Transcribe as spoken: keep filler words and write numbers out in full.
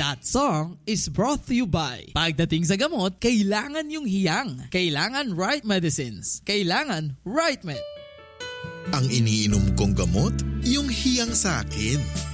That song is brought to you by pagdating sa gamot, kailangan yung hiyang. Kailangan right medicines. Kailangan right med. Ang iniinom kong gamot, yung hiyang sa akin.